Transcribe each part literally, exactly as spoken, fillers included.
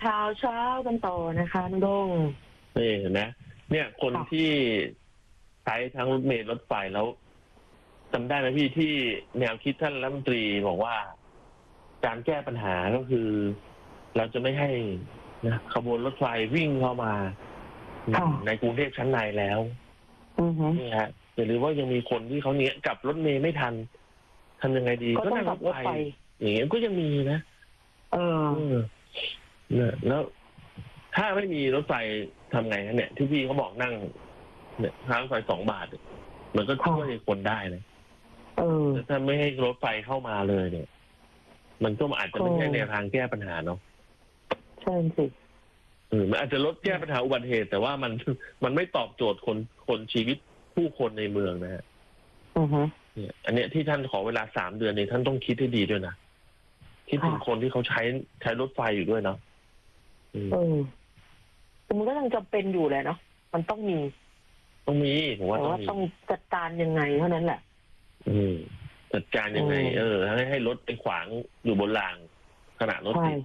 ข่าวเช้ากันต่อนะคะน้องโด่งนี่เห็นไหมเนี่ยคนที่ใช้ทั้งรถเมล์รถไฟแล้วจำได้ไหมพี่ที่แนวคิดท่านรัฐมนตรีบอกว่าการแก้ปัญหาก็คือ เราจะไม่ให้นะขบวนรถไฟวิ่งเข้ามาในกรุงเทพชั้นในแล้วนี่ฮะอย่าลืมว่ายังมีคนที่เขาเนี้ยกลับรถเมล์ไม่ทันทำยังไงดีก็นั่งรถไฟอย่างเงี้ยก็ยังมีนะเออเนี่ยแล้วถ้าไม่มีรถไฟทำไงฮะเนี่ยที่พี่เขาบอกนั่งเนี่ยค่ารถไฟสองบาทมันก็ช่วยคนได้เลยเออถ้าไม่ให้รถไฟเข้ามาเลยเนี่ยมันก็อาจจะไม่ใช่แนวทางแก้ปัญหาเนาะใช่สิเออมันอาจจะลดแก้ปัญหาอุบัติเหตุแต่ว่ามันมันไม่ตอบโจทย์คนคนชีวิตผู้คนในเมืองนะฮะอือฮึเนี่ยอันเนี้ยที่ท่านขอเวลาสามเดือนเนี่ยท่านต้องคิดให้ดีด้วยนะคิดถึงคนที่เขาใช้ใช้รถไฟอยู่ด้วยเนาะเออมันก็ยังจำเป็นอยู่แหละเนาะมันต้องมีต้องมีผมว่าต้องต้องจัดการยังไงเท่านั้นแหละอืมจัดการยังไงเออให้ให้รถไปขวางอยู่บนรางขณะรถติด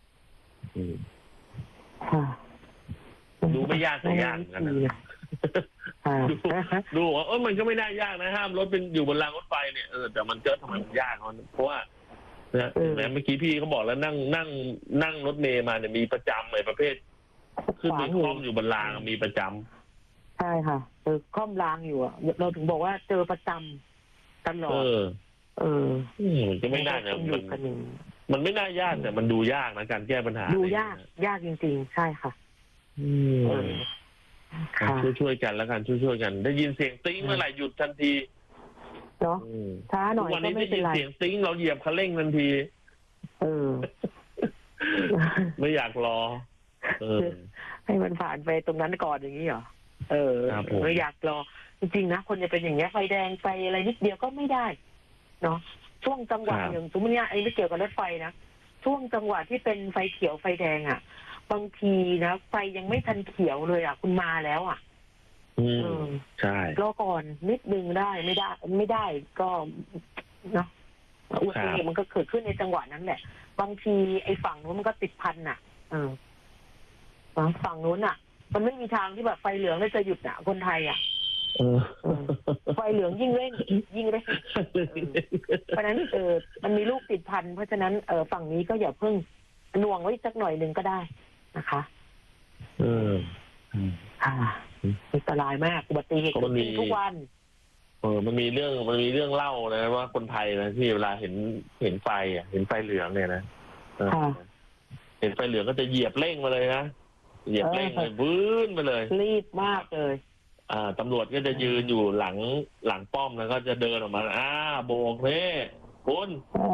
ดูไม่ยากแต่ยากกันนะดูดูว่าเออมันก็ไม่น่ายากนะห้ามรถเป็นอยู่บนรางรถไฟเนี่ยเออแต่มันเจอทำไมมันยากเพราะว่านะแม้เมื่อกี้พี่เขาบอกแล้วนั่งนั่งนั่งรถเมล์มาเนี่ยมีประจำเลยประเภทขึ้นไปคล่อมอยู่บนรางมีประจำใช่ค่ะเออคล่อมรางอยู่อ่ะเราถึงบอกว่าเจอประจำตลอดเออเออมันก็ไม่น่าเนี่ยมันมันไม่น่ายากแต่มันดูยากนะการแก้ปัญหาดูยากยากจริงๆใช่ค่ะอืมช่วยช่วยกันแล้วกันช่วยช่วยกันได้ยินเสียงติ้งเมื่อไหร่หยุดทันทีเนาะช้าหน่อยก็ไม่เป็นไรเสียงติ้งเราเหยียบคันเร่งทันทีเออไม่อยากรอเออให้มันผ่านไปตรงนั้นก่อนอย่างนี้เหรอเออไม่อยากรอจริงๆนะคนจะเป็นอย่างเงี้ยไฟแดงไฟอะไรนิดเดียวก็ไม่ได้เนาะช่วงจังหวะอย่างสมมติเนี่ยไอ้ไม่เกี่ยวกับรถไฟนะช่วงจังหวะที่เป็นไฟเขียวไฟแดงอ่ะบางทีนะไฟยังไม่ทันเขียวเลยอ่ะคุณมาแล้วอ่ะอืมใช่รอก่อนนิดนึงได้ไม่ได้ไม่ได้ก็เนาะอุบัติเหตุมันก็เกิดขึ้นในจังหวะนั้นแหละบางทีไอ้ฝั่งนู้นมันก็ติดพันอ่ะเออฝั่งนู้นอ่ะมันไม่มีทางที่แบบไฟเหลืองแล้วจะหยุดอ่ะคนไทยอ่ะไฟเหลืองยิ่งเร่งยิ่งเร่งเพราะนั้นเออมันมีลูกติดพันเพราะฉะนั้นเออฝั่งนี้ก็อย่าเพิ่งหน่วงไว้สักหน่อยหนึ่งก็ได้นะคะเออค่ะอันตรายมากอุบัติเหตุเกิดขึ้นทุกวันเออมันมีเรื่องมันมีเรื่องเล่านะว่าคนไทยนะที่เวลาเห็นเห็นไฟอ่ะเห็นไฟเหลืองเนี่ยนะเห็นไฟเหลืองก็จะเหยียบเร่งมาเลยนะเหยียบเร่งเลยวื้นมาเลยรีบมากเลยอ่าตำรวจก็จะยืนอยู่หลังหลังป้อมแล้วก็จะเดินออกมาอ้าโบกเน่คุณ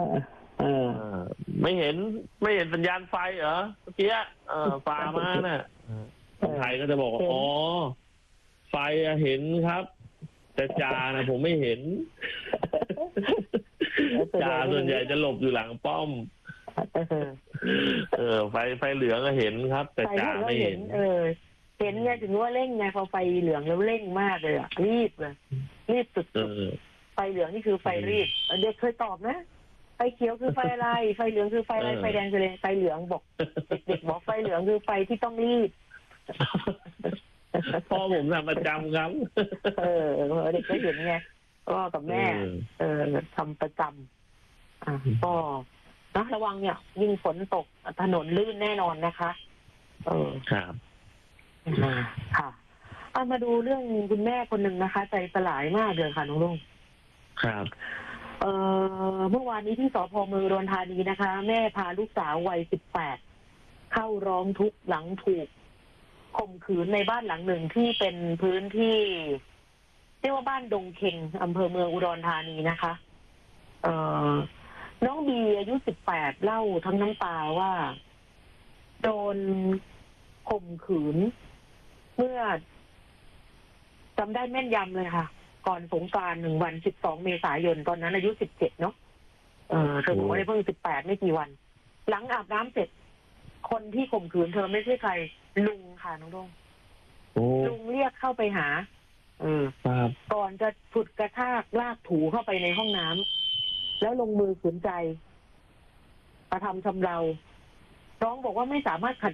ไม่เห็นไม่เห็นสัญญาณไฟเหรอเมื่อกี้เออฝ่ามาน่ะคนไทยก็จะบอกว่าอ๋อไฟเห็นครับแต่จ่านะผมไม่เห็นจ่าส่วนใหญ่จะหลบอยู่หลังป้อมเออไฟไฟเหลืองก็เห็นครับแต่จ่าไม่เห็นเออเห็นไงถึงว่าเร่งไงพอไฟเหลืองแล้วเร่งมากเลยอ่ะรีบเลยรีบสุดๆไฟเหลืองนี่คือไฟรีบเด็กเคยตอบนะไฟเขียวคือไฟอะไรไฟเหลืองคือไฟอะไรไฟแดงคืออะไรไฟเหลืองบอกเด็กบอกไฟเหลืองคือไฟที่ต้องรีบพ่อผมทำประจำครับเออเด็กก็เห็นไงพ่อกับแม่เออทำประจำอ่าก็นะระวังเนี่ยยิ่งฝนตกถนนลื่นแน่นอนนะคะเออครับค่ะเอามาดูเรื่องคุณแม่คนหนึ่งนะคะใจสลายมากเลยค่ะน้องลุงครับเอ่อเมื่อวานนี้ที่สพเมืองอุดรธานีนะคะแม่พาลูกสาววัยสิบแปดเข้าร้องทุกข์หลังถูกข่มขืนในบ้านหลังหนึ่งที่เป็นพื้นที่เรียกว่าบ้านดงเค็งอำเภอเมืองอุดรธานีนะคะเอ่อน้องบีอายุสิบแปดเล่าทั้งน้ำตาว่าโดนข่มขืนเมื่อจำได้แม่นยำเลยค่ะก่อนสงกรานต์หนึ่งวันสิบสองเมษายนตอนนั้นอายุสิบเจ็ดเนาะเออเธอบอกว่าได้เพิ่งสิบแปดไม่กี่วันหลังอาบน้ำเสร็จคนที่ข่มขืนเธอไม่ใช่ใครลุงค่ะน้องดงลุงเรียกเข้าไปหาเออก่อนจะฉุดกระชากลากถูเข้าไปในห้องน้ำแล้วลงมือขืนใจกระทำชำเราน้องบอกว่าไม่สามารถขัด